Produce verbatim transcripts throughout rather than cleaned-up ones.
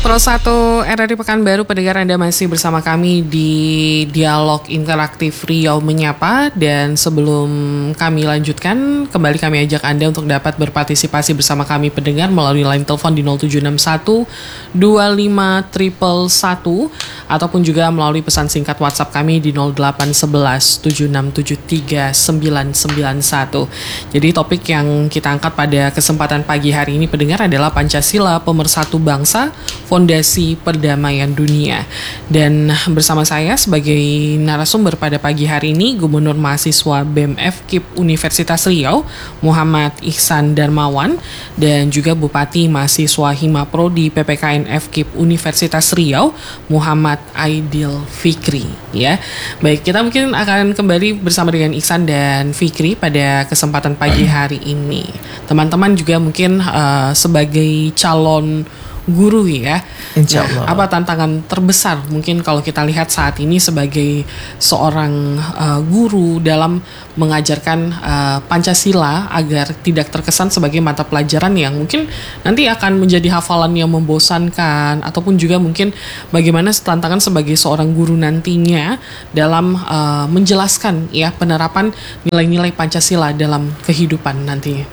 Pro satu R R I Pekanbaru, pendengar, Anda masih bersama kami di Dialog Interaktif Riau Menyapa. Dan sebelum kami lanjutkan, kembali kami ajak Anda untuk dapat berpartisipasi bersama kami pendengar melalui line telepon di nol tujuh enam satu dua lima satu satu satu ataupun juga melalui pesan singkat WhatsApp kami di nol delapan satu satu tujuh enam tujuh tiga sembilan sembilan satu. Jadi topik yang kita angkat pada kesempatan pagi hari ini pendengar adalah Pancasila, pemersatu bangsa, Fondasi Perdamaian Dunia. Dan bersama saya sebagai narasumber pada pagi hari ini Gubernur Mahasiswa B E M F K I P Universitas Riau Muhammad Ihsan Darmawan, dan juga Bupati Mahasiswa Himapro di P P K N F K I P Universitas Riau Muhammad Aidil Fikri. Ya, baik, kita mungkin akan kembali bersama dengan Ihsan dan Fikri pada kesempatan pagi hari ini. Teman-teman juga mungkin uh, sebagai calon guru ya, Insya Allah. Nah, apa tantangan terbesar mungkin kalau kita lihat saat ini sebagai seorang uh, guru dalam mengajarkan uh, Pancasila agar tidak terkesan sebagai mata pelajaran yang mungkin nanti akan menjadi hafalan yang membosankan, ataupun juga mungkin bagaimana tantangan sebagai seorang guru nantinya dalam uh, menjelaskan ya penerapan nilai-nilai Pancasila dalam kehidupan nantinya.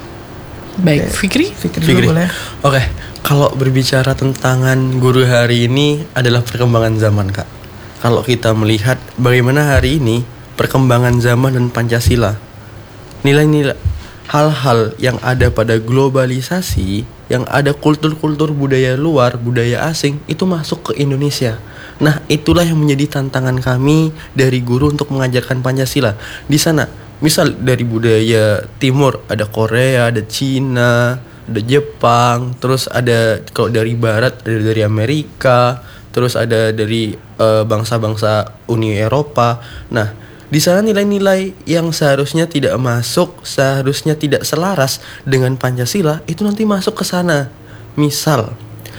Baik, Fikri? Fikri, Fikri. dulu boleh. Oke, kalau berbicara tentang guru hari ini adalah perkembangan zaman, Kak. Kalau kita melihat bagaimana hari ini perkembangan zaman dan Pancasila, nilai-nilai hal-hal yang ada pada globalisasi, yang ada kultur-kultur budaya luar, budaya asing itu masuk ke Indonesia. Nah, itulah yang menjadi tantangan kami dari guru untuk mengajarkan Pancasila. Di sana, misal dari budaya timur ada Korea, ada Cina, ada Jepang, terus ada kalau dari barat ada dari Amerika, terus ada dari uh, bangsa-bangsa Uni Eropa. Nah, di sana nilai-nilai yang seharusnya tidak masuk, seharusnya tidak selaras dengan Pancasila itu nanti masuk ke sana. Misal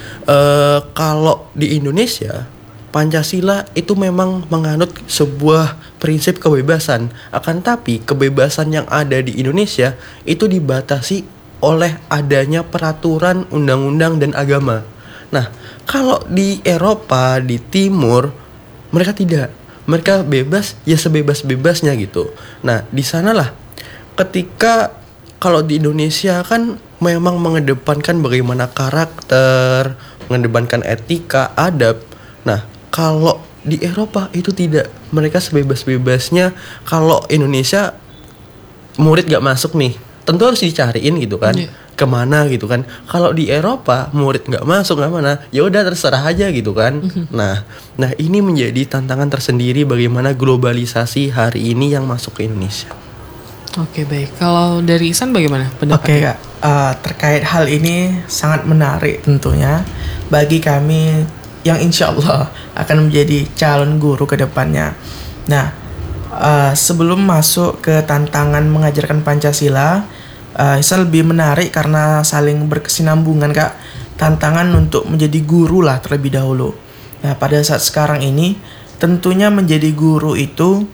uh, kalau di Indonesia Pancasila itu memang menganut sebuah prinsip kebebasan. Akan tapi kebebasan yang ada di Indonesia itu dibatasi oleh adanya peraturan undang-undang dan agama. Nah, kalau di Eropa, di Timur, mereka tidak. Mereka bebas, ya sebebas-bebasnya gitu. Nah, di sanalah ketika kalau di Indonesia kan memang mengedepankan bagaimana karakter, mengedepankan etika, adab. Nah, kalau di Eropa itu tidak. Mereka sebebas-bebasnya. Kalau Indonesia murid gak masuk nih, tentu harus dicariin gitu kan, yeah. Kemana gitu kan. Kalau di Eropa murid gak masuk kemana, ya udah terserah aja gitu kan. Mm-hmm. Nah, nah ini menjadi tantangan tersendiri bagaimana globalisasi hari ini yang masuk ke Indonesia. Oke, baik. Kalau dari Ihsan bagaimana pendapatnya? Oke Kak, uh, terkait hal ini sangat menarik tentunya bagi kami yang insya Allah akan menjadi calon guru ke depannya. Nah, uh, sebelum masuk ke tantangan mengajarkan Pancasila, uh, saya lebih menarik karena saling berkesinambungan Kak. Tantangan untuk menjadi guru lah terlebih dahulu. Nah, pada saat sekarang ini tentunya menjadi guru itu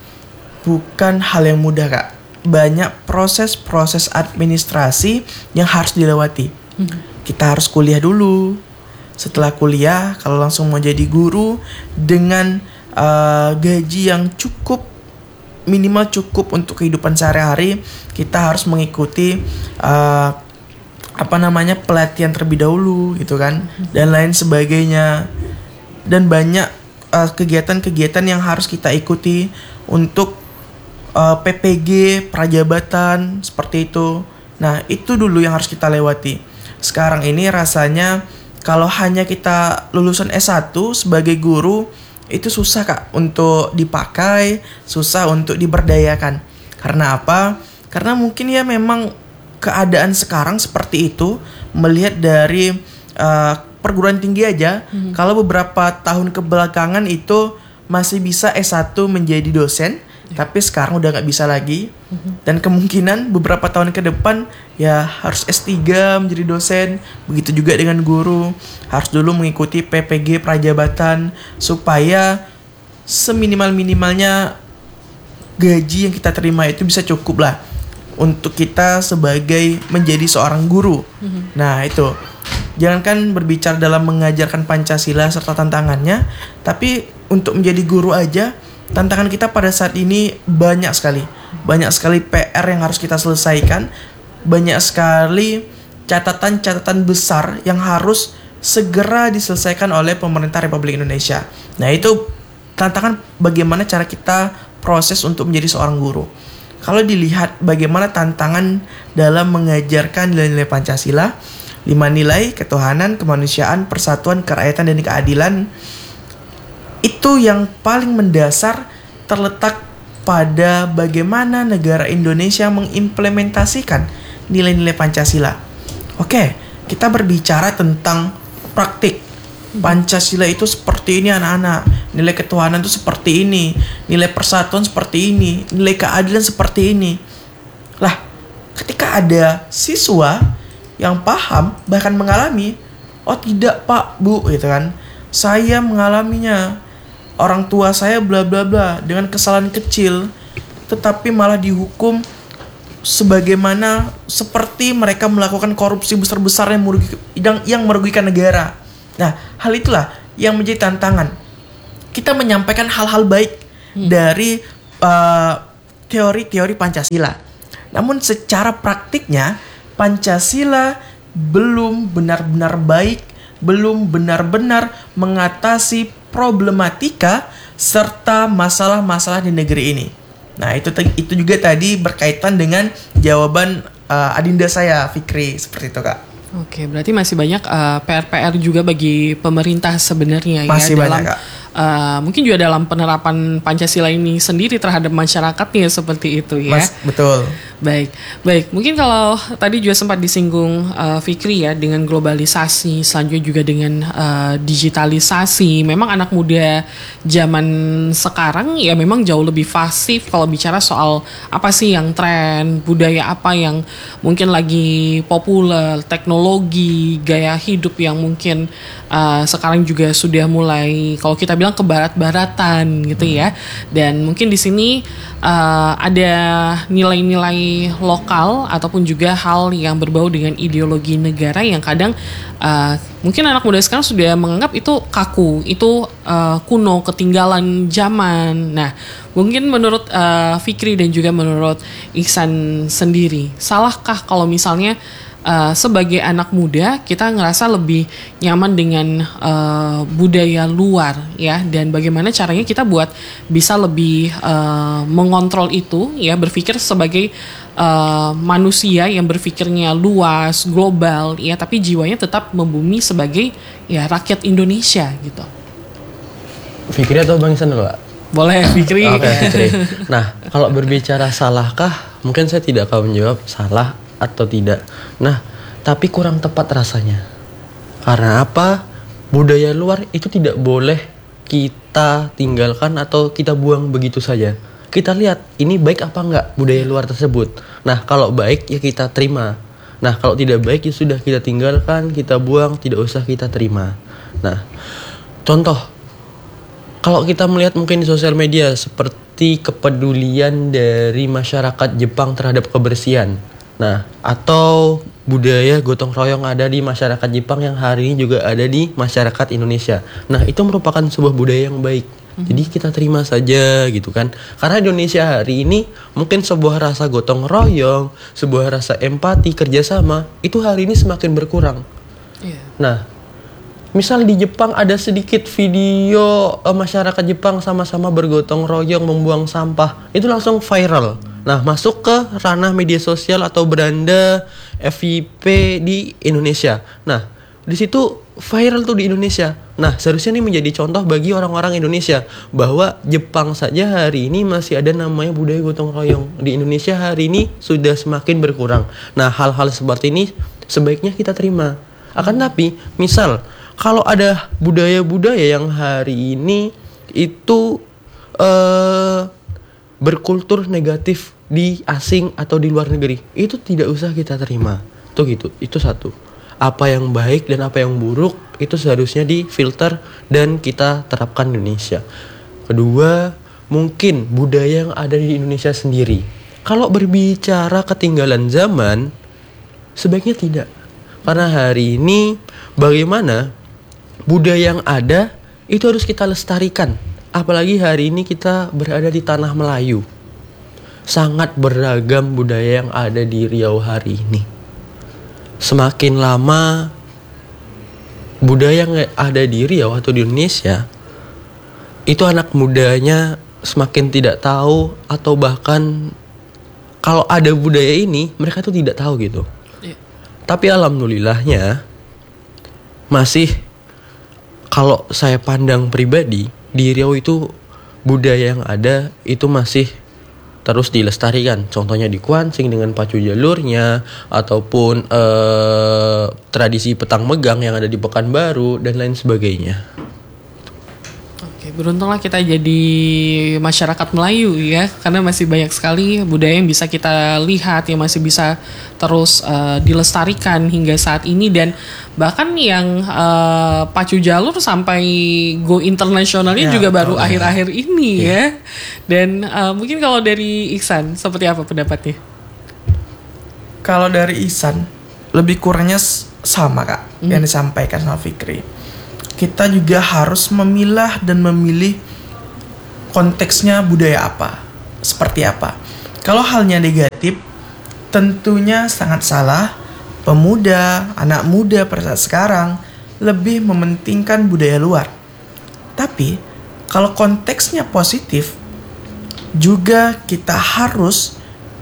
bukan hal yang mudah Kak. Banyak proses-proses administrasi yang harus dilewati. Hmm. Kita harus kuliah dulu. Setelah kuliah, kalau langsung mau jadi guru dengan uh, gaji yang cukup, minimal cukup untuk kehidupan sehari-hari, kita harus mengikuti uh, apa namanya pelatihan terlebih dahulu, gitu kan, dan lain sebagainya. Dan banyak uh, kegiatan-kegiatan yang harus kita ikuti untuk uh, P P G, prajabatan, seperti itu. Nah, itu dulu yang harus kita lewati. Sekarang ini rasanya kalau hanya kita lulusan S satu sebagai guru, itu susah Kak untuk dipakai, susah untuk diberdayakan. Karena apa? Karena mungkin ya memang keadaan sekarang seperti itu. Melihat dari uh, perguruan tinggi aja, hmm. kalau beberapa tahun kebelakangan itu masih bisa S satu menjadi dosen, tapi sekarang udah gak bisa lagi. Dan kemungkinan beberapa tahun ke depan ya harus S tiga menjadi dosen. Begitu juga dengan guru, harus dulu mengikuti P P G prajabatan supaya seminimal-minimalnya gaji yang kita terima itu bisa cukup lah untuk kita sebagai menjadi seorang guru. Mm-hmm. Nah itu, jangankan berbicara dalam mengajarkan Pancasila serta tantangannya, tapi untuk menjadi guru aja, tantangan kita pada saat ini banyak sekali. Banyak sekali P R yang harus kita selesaikan, banyak sekali catatan-catatan besar yang harus segera diselesaikan oleh pemerintah Republik Indonesia. Nah itu tantangan bagaimana cara kita proses untuk menjadi seorang guru. Kalau dilihat bagaimana tantangan dalam mengajarkan nilai-nilai Pancasila, lima nilai ketuhanan, kemanusiaan, persatuan, kerakyatan, dan keadilan, itu yang paling mendasar terletak pada bagaimana negara Indonesia mengimplementasikan nilai-nilai Pancasila. Oke, kita berbicara tentang praktik. Pancasila itu seperti ini anak-anak, nilai ketuhanan itu seperti ini, nilai persatuan seperti ini, nilai keadilan seperti ini. Lah, ketika ada siswa yang paham bahkan mengalami, oh tidak pak bu gitu kan, saya mengalaminya, orang tua saya bla bla bla dengan kesalahan kecil, tetapi malah dihukum sebagaimana seperti mereka melakukan korupsi besar-besar yang merugikan, yang, yang merugikan negara. Nah, hal itulah yang menjadi tantangan. Kita menyampaikan hal-hal baik hmm. dari uh, teori-teori Pancasila. Namun secara praktiknya, Pancasila belum benar-benar baik, belum benar-benar mengatasi problematika serta masalah-masalah di negeri ini. Nah, itu itu juga tadi berkaitan dengan jawaban uh, adinda saya, Fikri, seperti itu, Kak. Oke, berarti masih banyak uh, P R-P R juga bagi pemerintah sebenarnya masih ya banyak, dalam Kak. Uh, mungkin juga dalam penerapan Pancasila ini sendiri terhadap masyarakatnya seperti itu ya. Mas, betul. Baik, baik. Mungkin kalau tadi juga sempat disinggung uh, Fikri ya dengan globalisasi, selanjutnya juga dengan uh, digitalisasi. Memang anak muda zaman sekarang ya memang jauh lebih fasih kalau bicara soal apa sih yang tren, budaya apa yang mungkin lagi populer, teknologi, gaya hidup yang mungkin uh, sekarang juga sudah mulai kalau kita bilang ke barat-baratan gitu ya. Dan mungkin di sini uh, ada nilai-nilai lokal ataupun juga hal yang berbau dengan ideologi negara yang kadang uh, mungkin anak muda sekarang sudah menganggap itu kaku, itu uh, kuno, ketinggalan zaman. Nah, mungkin menurut uh, Fikri dan juga menurut Ihsan sendiri, salahkah kalau misalnya Uh, sebagai anak muda kita ngerasa lebih nyaman dengan uh, budaya luar ya, dan bagaimana caranya kita buat bisa lebih uh, mengontrol itu ya, berpikir sebagai uh, manusia yang berpikirnya luas, global ya, tapi jiwanya tetap membumi sebagai ya rakyat Indonesia gitu. Fikri atau Bang Ihsan dulu, Pak? Boleh, Fikri. Oke, okay, Fikri. Nah, kalau berbicara salahkah, mungkin saya tidak akan menjawab salah atau tidak. Nah, tapi kurang tepat rasanya. Karena apa? Budaya luar itu tidak boleh kita tinggalkan atau kita buang begitu saja. Kita lihat ini baik apa enggak budaya luar tersebut. Nah, kalau baik ya kita terima. Nah, kalau tidak baik ya sudah kita tinggalkan, kita buang, tidak usah kita terima. Nah, contoh, kalau kita melihat mungkin di sosial media seperti kepedulian dari masyarakat Jepang terhadap kebersihan. Nah, atau budaya gotong royong ada di masyarakat Jepang yang hari ini juga ada di masyarakat Indonesia. Nah, itu merupakan sebuah budaya yang baik. Mm-hmm. Jadi kita terima saja gitu kan. Karena Indonesia hari ini mungkin sebuah rasa gotong royong, sebuah rasa empati, kerjasama, itu hari ini semakin berkurang. Yeah. Nah, misal di Jepang ada sedikit video eh, masyarakat Jepang sama-sama bergotong royong membuang sampah, itu langsung viral. Nah, masuk ke ranah media sosial atau beranda F Y P di Indonesia. Nah, di situ viral tuh di Indonesia. Nah, seharusnya ini menjadi contoh bagi orang-orang Indonesia bahwa Jepang saja hari ini masih ada namanya budaya gotong royong. Di Indonesia hari ini sudah semakin berkurang. Nah, hal-hal seperti ini sebaiknya kita terima. Akan tapi, misal kalau ada budaya-budaya yang hari ini itu uh, berkultur negatif di asing atau di luar negeri, itu tidak usah kita terima. Tuh gitu, itu satu. Apa yang baik dan apa yang buruk itu seharusnya difilter dan kita terapkan di Indonesia. Kedua, mungkin budaya yang ada di Indonesia sendiri. Kalau berbicara ketinggalan zaman, sebaiknya tidak. Karena hari ini bagaimana budaya yang ada itu harus kita lestarikan. Apalagi hari ini kita berada di tanah Melayu. Sangat beragam budaya yang ada di Riau hari ini. Semakin lama budaya yang ada di Riau atau di Indonesia, itu anak mudanya semakin tidak tahu, atau bahkan kalau ada budaya ini mereka tuh tidak tahu gitu. Yeah. Tapi alhamdulillahnya masih, kalau saya pandang pribadi, di Riau itu budaya yang ada itu masih terus dilestarikan. Contohnya di Kuansing dengan pacu jalurnya, ataupun eh, tradisi petang megang yang ada di Pekanbaru dan lain sebagainya. Oke, beruntunglah kita jadi masyarakat Melayu ya, karena masih banyak sekali budaya yang bisa kita lihat, yang masih bisa terus uh, dilestarikan hingga saat ini, dan bahkan yang uh, pacu jalur sampai go internasionalnya ya, juga baru ya. akhir-akhir ini ya. ya. Dan uh, mungkin kalau dari Ihsan seperti apa pendapatnya? Kalau dari Ihsan lebih kurangnya sama Kak, hmm. yang disampaikan sama Fikri. Kita juga harus memilah dan memilih konteksnya budaya apa, seperti apa. Kalau halnya negatif, tentunya sangat salah. Pemuda, anak muda pada saat sekarang lebih mementingkan budaya luar. Tapi kalau konteksnya positif, juga kita harus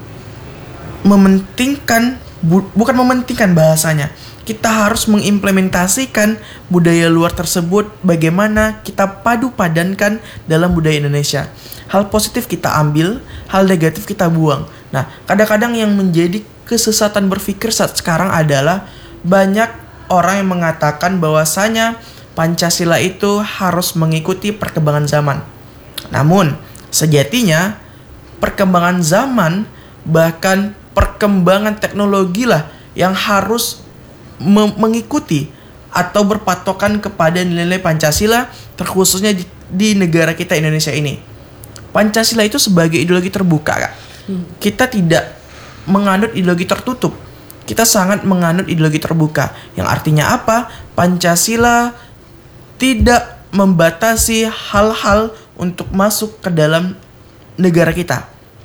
mementingkan, bu, bukan mementingkan bahasanya, kita harus mengimplementasikan budaya luar tersebut, bagaimana kita padu padankan dalam budaya Indonesia. Hal positif kita ambil, hal negatif kita buang. Nah, kadang-kadang yang menjadi kesesatan berpikir saat sekarang adalah banyak orang yang mengatakan bahwasanya Pancasila itu harus mengikuti perkembangan zaman. Namun, sejatinya perkembangan zaman, bahkan perkembangan teknologi lah yang harus mengikuti atau berpatokan kepada nilai-nilai Pancasila, terkhususnya di, di negara kita Indonesia ini. Pancasila itu sebagai ideologi terbuka, Kak. Hmm. Kita tidak menganut ideologi tertutup. Kita sangat menganut ideologi terbuka. Yang artinya apa? Pancasila tidak membatasi hal-hal untuk masuk ke dalam negara kita.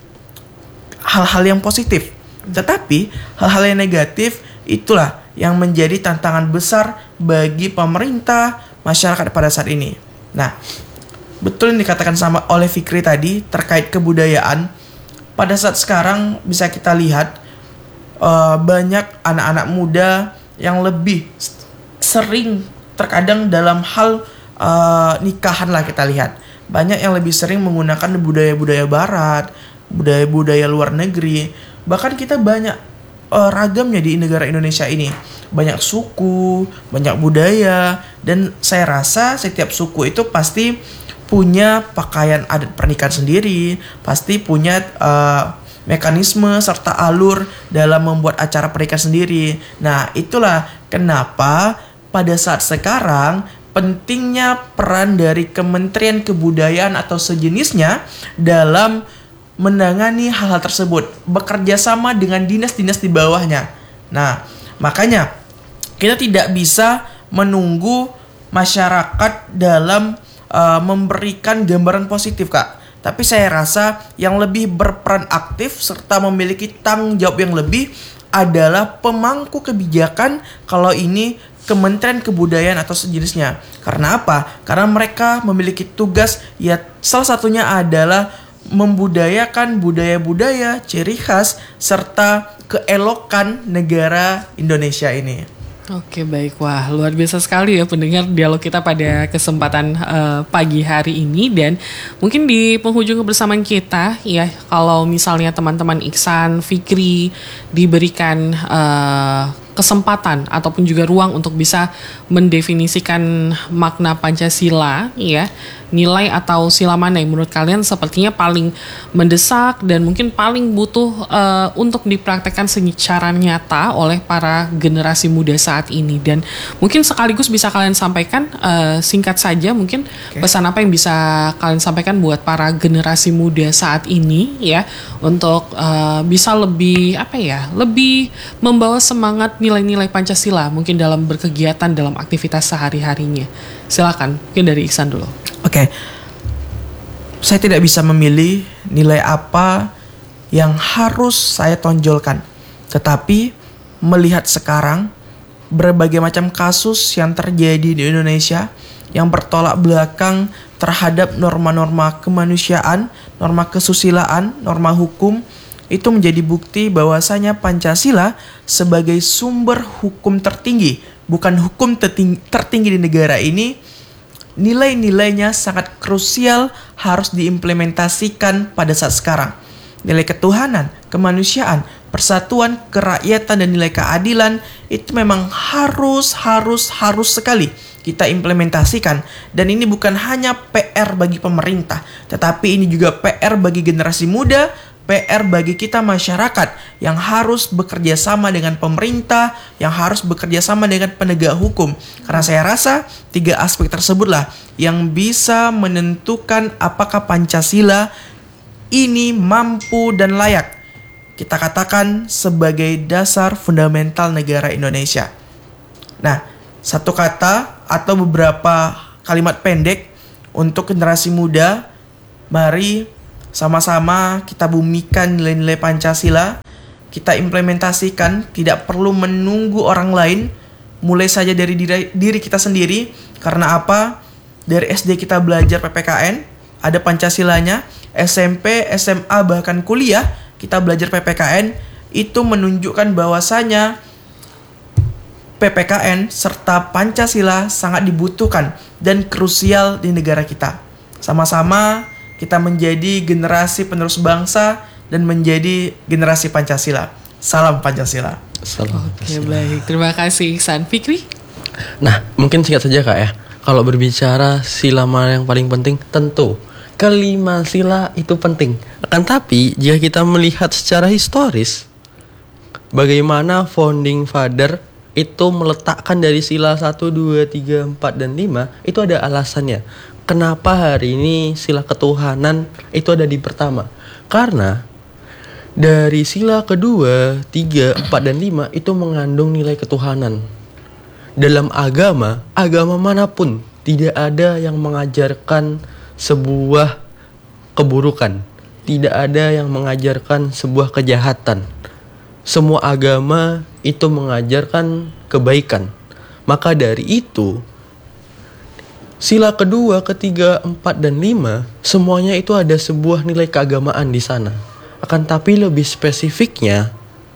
Hal-hal yang positif. Tetapi hal-hal yang negatif itulah yang menjadi tantangan besar bagi pemerintah, masyarakat pada saat ini. Nah, betul yang dikatakan sama oleh Fikri tadi terkait kebudayaan. Pada saat sekarang bisa kita lihat uh, banyak anak-anak muda yang lebih sering terkadang dalam hal uh, nikahan lah kita lihat. Banyak yang lebih sering menggunakan budaya-budaya barat, budaya-budaya luar negeri. Bahkan kita banyak Uh, ragamnya di negara Indonesia ini. Banyak suku, banyak budaya, dan saya rasa setiap suku itu pasti punya pakaian adat pernikahan sendiri, pasti punya uh, mekanisme serta alur dalam membuat acara pernikahan sendiri. Nah, itulah kenapa pada saat sekarang pentingnya peran dari Kementerian Kebudayaan atau sejenisnya dalam menangani hal-hal tersebut, bekerja sama dengan dinas-dinas di bawahnya. Nah, makanya kita tidak bisa menunggu masyarakat dalam uh, memberikan gambaran positif, Kak. Tapi saya rasa yang lebih berperan aktif serta memiliki tanggung jawab yang lebih adalah pemangku kebijakan, kalau ini Kementerian Kebudayaan atau sejenisnya. Karena apa? Karena mereka memiliki tugas, ya salah satunya adalah membudayakan budaya-budaya, ciri khas, serta keelokan negara Indonesia ini. Oke, baik. Wah, luar biasa sekali ya pendengar dialog kita pada kesempatan uh, pagi hari ini. Dan mungkin di penghujung kebersamaan kita ya, kalau misalnya teman-teman Ihsan, Fikri diberikan uh, kesempatan ataupun juga ruang untuk bisa mendefinisikan makna Pancasila, ya, nilai atau sila mana yang menurut kalian sepertinya paling mendesak dan mungkin paling butuh uh, untuk dipraktekkan secara nyata oleh para generasi muda saat ini, dan mungkin sekaligus bisa kalian sampaikan uh, singkat saja mungkin okay. pesan apa yang bisa kalian sampaikan buat para generasi muda saat ini, ya, untuk uh, bisa lebih apa ya lebih membawa semangat nilai-nilai Pancasila mungkin dalam berkegiatan dalam aktivitas sehari-harinya. Silakan, mungkin dari Iksan dulu. Oke, okay. Saya tidak bisa memilih nilai apa yang harus saya tonjolkan, tetapi melihat sekarang berbagai macam kasus yang terjadi di Indonesia yang bertolak belakang terhadap norma-norma kemanusiaan, norma kesusilaan, norma hukum, itu menjadi bukti bahwasanya Pancasila sebagai sumber hukum tertinggi, bukan hukum tertinggi, tertinggi di negara ini, nilai-nilainya sangat krusial harus diimplementasikan pada saat sekarang. Nilai ketuhanan, kemanusiaan, persatuan, kerakyatan, dan nilai keadilan itu memang harus, harus, harus sekali kita implementasikan. Dan ini bukan hanya P R bagi pemerintah, tetapi ini juga P R bagi generasi muda, P R bagi kita masyarakat yang harus bekerja sama dengan pemerintah, yang harus bekerja sama dengan penegak hukum. Karena saya rasa tiga aspek tersebutlah yang bisa menentukan apakah Pancasila ini mampu dan layak kita katakan sebagai dasar fundamental negara Indonesia. Nah, satu kata atau beberapa kalimat pendek untuk generasi muda, mari sama-sama kita bumikan nilai-nilai Pancasila, kita implementasikan, tidak perlu menunggu orang lain, mulai saja dari diri, diri kita sendiri. Karena apa? Dari S D kita belajar P P K N, ada Pancasilanya, S M P, S M A, bahkan kuliah, kita belajar P P K N, itu menunjukkan bahwasanya P P K N serta Pancasila sangat dibutuhkan dan krusial di negara kita. Sama-sama kita menjadi generasi penerus bangsa dan menjadi generasi Pancasila. Salam Pancasila. Salam Oke, Pancasila. Baik, terima kasih Iksan. Fikri? Nah, mungkin singkat saja Kak ya. Kalau berbicara sila mana yang paling penting, tentu kelima sila itu penting. Akan tapi jika kita melihat secara historis, bagaimana founding father itu meletakkan dari sila satu, dua, tiga, empat, dan lima, itu ada alasannya. Kenapa hari ini sila ketuhanan itu ada di pertama? Karena dari sila kedua, tiga, empat, dan lima itu mengandung nilai ketuhanan. Dalam agama, agama manapun tidak ada yang mengajarkan sebuah keburukan. Tidak ada yang mengajarkan sebuah kejahatan. Semua agama itu mengajarkan kebaikan. Maka dari itu, sila kedua, ketiga, empat, dan lima, semuanya itu ada sebuah nilai keagamaan di sana. Akan tapi lebih spesifiknya,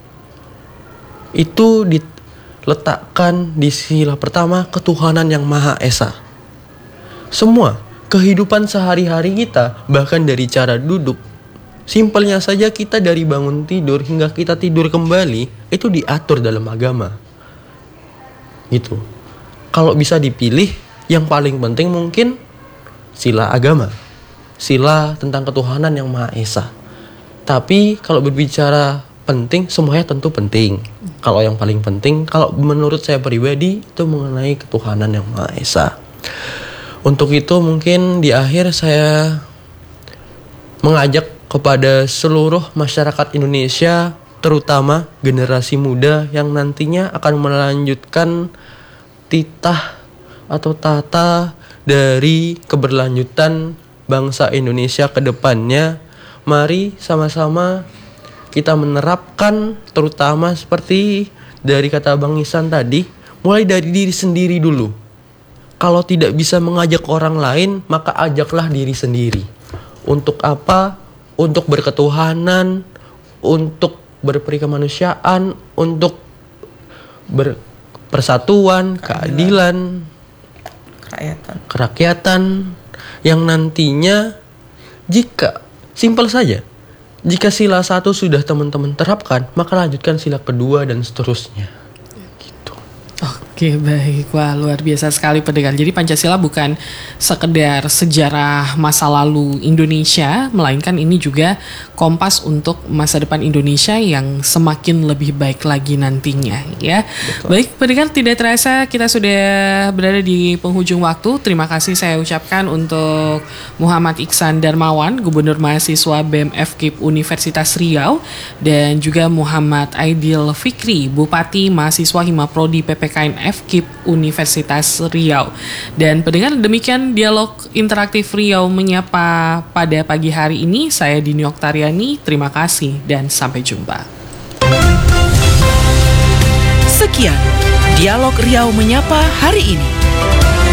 itu diletakkan di sila pertama, ketuhanan yang Maha Esa. Semua kehidupan sehari-hari kita, bahkan dari cara duduk, simpelnya saja kita dari bangun tidur hingga kita tidur kembali, itu diatur dalam agama. Gitu. Kalau bisa dipilih, yang paling penting mungkin sila agama, sila tentang ketuhanan yang Maha Esa. Tapi kalau berbicara penting, semuanya tentu penting. Kalau yang paling penting, kalau menurut saya pribadi, itu mengenai ketuhanan yang Maha Esa. Untuk itu mungkin di akhir saya mengajak kepada seluruh masyarakat Indonesia, terutama generasi muda yang nantinya akan melanjutkan titah atau tata dari keberlanjutan bangsa Indonesia ke depannya. Mari sama-sama kita menerapkan, terutama seperti dari kata Bang Ihsan tadi, mulai dari diri sendiri dulu. Kalau tidak bisa mengajak orang lain, maka ajaklah diri sendiri. Untuk apa? Untuk berketuhanan, untuk berperi kemanusiaan, untuk berpersatuan, keadilan, kerakyatan. kerakyatan, yang nantinya jika simpel saja, jika sila satu sudah teman-teman terapkan, maka lanjutkan sila kedua dan seterusnya. Oke, baik. Wah, luar biasa sekali pendengar. Jadi Pancasila bukan sekedar sejarah masa lalu Indonesia, melainkan ini juga kompas untuk masa depan Indonesia yang semakin lebih baik lagi nantinya, ya. Betul. Baik, pendengar, tidak terasa kita sudah berada di penghujung waktu. Terima kasih saya ucapkan untuk Muhammad Iksan Darmawan, Gubernur Mahasiswa B M F K I P Universitas Riau, dan juga Muhammad Aidil Fikri, Bupati Mahasiswa Himaprodi P P K N F K I P Universitas Riau. Dan pendengar, demikian dialog interaktif Riau Menyapa pada pagi hari ini. Saya Dini Oktariani, terima kasih dan sampai jumpa. Sekian dialog Riau Menyapa hari ini.